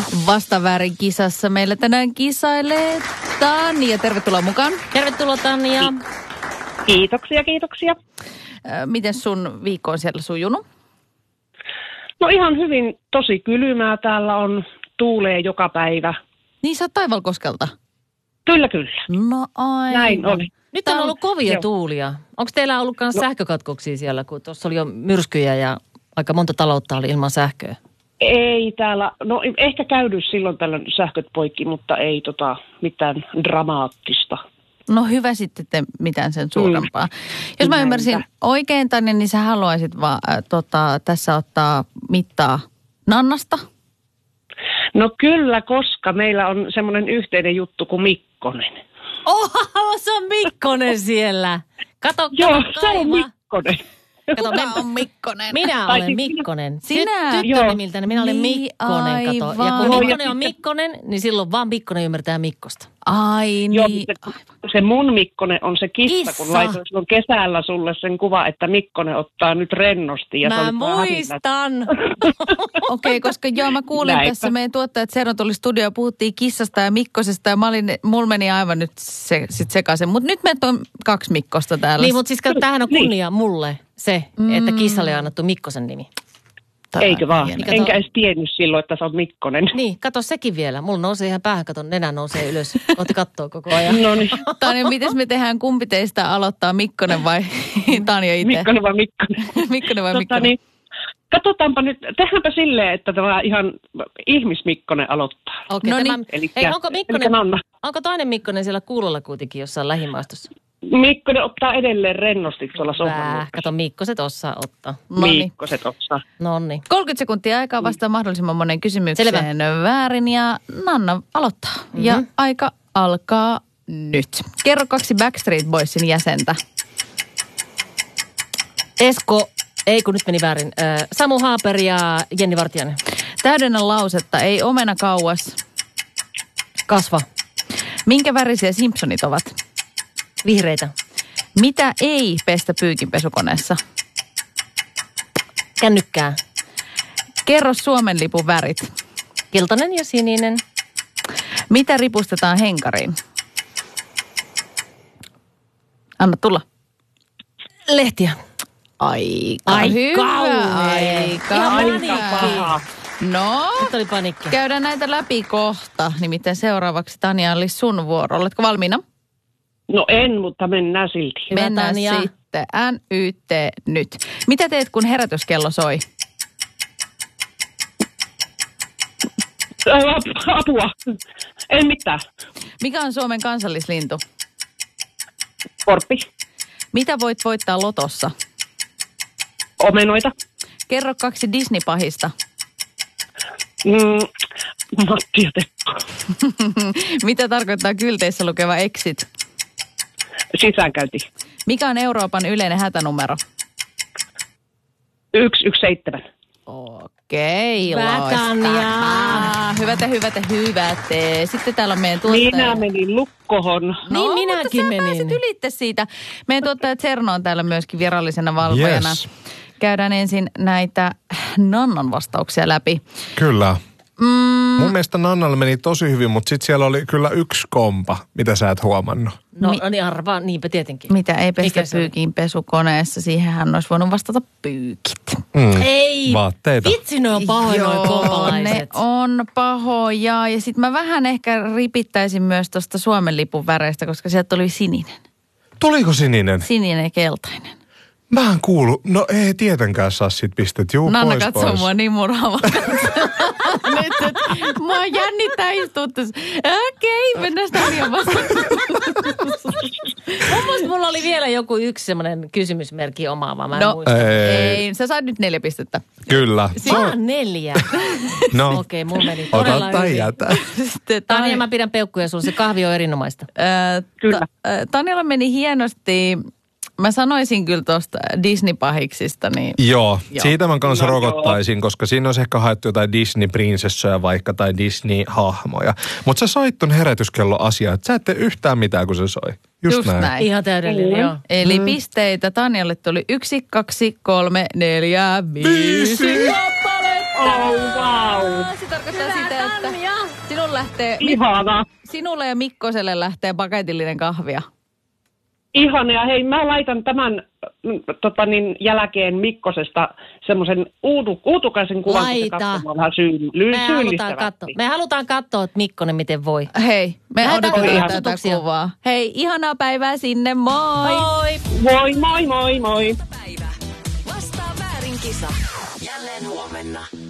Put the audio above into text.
Vastaväärin kisassa meillä tänään kisailee Tanja. Tervetuloa mukaan. Tervetuloa Tanja. Kiitoksia. Miten sun viikko on siellä sujunut? No ihan hyvin, tosi kylmää täällä on, tuulee joka päivä. Niin sä oot Taivalkoskelta? Kyllä. No aivan. Näin oli. Nyt on ollut kovia tuulia. Onko teillä ollut myös sähkökatkoksia siellä, kun tuossa oli jo myrskyjä ja aika monta taloutta oli ilman sähköä? Ei täällä, no ehkä käydy silloin tällöin sähköt poikki, mutta ei mitään dramaattista. No hyvä sitten mitään sen suurempaa. Jos mä ymmärsin oikein, Tanja, niin sä haluaisit tässä ottaa mittaa Nannasta? No kyllä, koska meillä on semmoinen yhteinen juttu kuin Mikkonen. Se on Mikkonen siellä. Kato, se on Mikkonen. Kato, on Mikkonen. Minä olen Mikkonen. Sinä? Tyttönimiltäni minä olen Mikkonen, kato. Aivan. Ja kun Mikkonen on Mikkonen, niin silloin vaan Mikkonen ymmärtää Mikkosta. Ai niin. Joo, se mun Mikkonen on se kissa, kun laitoin silloin kesällä sulle sen kuva, että Mikkonen ottaa nyt rennosti. Ja mä muistan. Okei, koska mä kuulin tässä meidän tuottajat Serno tuli studioon ja puhuttiin kissasta ja Mikkosesta ja mulla meni aivan nyt sekaisin. Mutta nyt meitä on 2 Mikkosta täällä. Niin, mutta siis tämähän on kunnia mulle se, että kissalle on annettu Mikkosen nimi. Eikö vaan? Enkä edes tiennyt silloin, että sä oot Mikkonen. Niin, kato sekin vielä. Mulla nousee ihan päähän, katon nenä nousee ylös. Kohti kattoo koko ajan. No niin. Tanja, miten me tehdään? Kumpi teistä aloittaa, Mikkonen vai Tanja itse? Mikkonen vai Mikkonen? Mikkonen vai Mikkonen? Niin, katsotaanpa nyt, tehdäänpä silleen, että tämä ihan ihmismikkonen aloittaa. Okei, no niin. Hei, onko toinen Mikkonen siellä kuulolla kuitenkin jossain lähimaastossa? Mikkonen ottaa edelleen rennosti tuolla sohvalla. Kato, Mikkoset osaa ottaa. Mikkoset osaa. Noniin. 30 sekuntia aikaa vastaa mahdollisimman monen kysymykseen. Selvä. Väärin ja Nanna aloittaa. Ja aika alkaa nyt. Kerro 2 Backstreet Boysin jäsentä. Esko, ei kun nyt meni väärin. Samu Haaper ja Jenni Vartiainen. Täydennä lausetta, ei omena kauas. Kasva. Minkä värisiä Simpsonit ovat? Vihreitä. Mitä ei pestä pyykinpesukoneessa? Kännykkää. Kerro Suomen lipun värit. Keltainen ja sininen. Mitä ripustetaan henkariin? Anna tulla. Lehtiä. Aika hyvä. No, nyt oli panikki. Käydään näitä läpi kohta. Nimittäin seuraavaksi Tanja oli sun vuoro. Oletko valmiina? No en, mutta mennään silti. Mennään sitten. NYT nyt. Mitä teet, kun herätyskello soi? Apua. En mitään. Mikä on Suomen kansallislintu? Korppi. Mitä voit voittaa lotossa? Omenoita. Kerro 2 Disney-pahista. Matti ja Teppo. Mitä tarkoittaa kylteissä lukeva exit? Sisäänkäynti. Mikä on Euroopan yleinen hätänumero? 117. Okei, loistavaa. Hyvät. Sitten täällä on meidän tuottaja. Minä menin lukkohon. No, niin minäkin menin. Pääsit ylitte siitä. Meidän tuottaja Serno on täällä myöskin virallisena valvojana. Yes. Käydään ensin näitä Nannan vastauksia läpi. Kyllä. Mun mielestä Nannalla meni tosi hyvin, mutta sitten siellä oli kyllä 1 kompa, mitä sä et huomannut. No niin arvaa, niinpä tietenkin. Mitä ei pestä pyykin pesukoneessa, siihenhän olisi voinut vastata pyykit. Ei, vaatteita. Vitsi ne on pahoin noi kompalaiset. Ne on pahoja ja sitten mä vähän ehkä ripittäisin myös tuosta Suomen lipun väreistä, koska sieltä tuli sininen. Tuliko sininen? Sininen ja keltainen. Mä en kuulu. No ei tietenkään saa sit pistet. Juu, Nanna pois, katsoo mua niin murhaavaa. Nyt, mua jännittää istua tässä. Okei, mennään sitä asiaan. Mulla oli vielä joku 1 semmoinen kysymysmerkki omaava, mä en muista. Ei, sä saat nyt 4 pistettä. Kyllä. Saa 4. No. Okei, mulla meni todella ota tai hyvin. jätä. Tanja, mä pidän peukkuja sulla, se kahvi on erinomaista. Kyllä. Tanjalla meni hienosti. Mä sanoisin kyllä tuosta Disney-pahiksista, niin... Joo, siitä mä kanssa rokottaisin, koska siinä olisi ehkä haettu jotain Disney-prinsessoja vaikka tai Disney-hahmoja. Mutta sä sait ton herätyskello-asiaa, että sä et tee yhtään mitään, kun se soi. Just näin. Ihan täydellinen, joo. Eli pisteitä Tanjalle tuli 1, 2, 3, 4, 5. wow. Se tarkoittaa sitä, että sinulle ja Mikkoselle lähtee paketillinen kahvia. Ihana. Hei, mä laitan tämän jälkeen Mikkosesta semmoisen uutukaisen kuvan, kun se katsoo vähän syyllistävästi. Me halutaan katsoa, että Mikkonen miten voi. Hei, me odotetaan tätä kuvaa. Hei, ihanaa päivää sinne, moi! Moi! Moi. Vastaa väärin kisa. Jälleen huomenna.